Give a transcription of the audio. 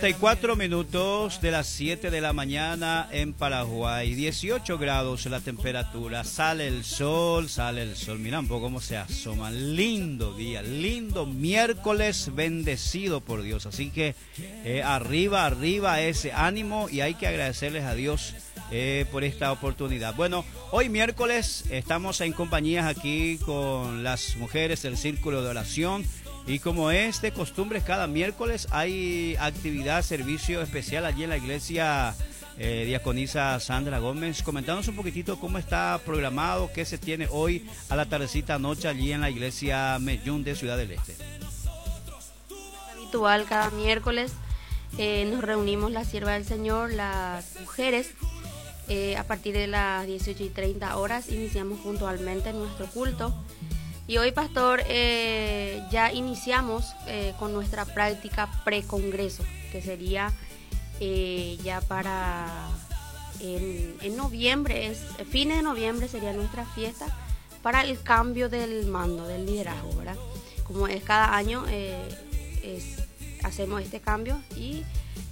44 minutos de las 7 de la mañana en Paraguay, 18 grados la temperatura, sale el sol, mira un poco cómo se asoma, lindo día, lindo miércoles bendecido por Dios, así que arriba ese ánimo y hay que agradecerles a Dios por esta oportunidad. Bueno, hoy miércoles estamos en compañías aquí con las mujeres del Círculo de Oración. Y como es de costumbre, cada miércoles hay actividad, servicio especial allí en la iglesia Diaconisa Sandra Gómez. Comentanos un poquitito cómo está programado, qué se tiene hoy a la tardecita noche allí en la iglesia Mellún de Ciudad del Este. Habitual, cada miércoles nos reunimos la sierva del Señor, las mujeres. A partir de las 18:30 horas iniciamos puntualmente nuestro culto. Y hoy, pastor, ya iniciamos con nuestra práctica precongreso, que sería ya para en noviembre, fines de noviembre sería nuestra fiesta para el cambio del mando, del liderazgo, ¿verdad? Como es cada año, hacemos este cambio y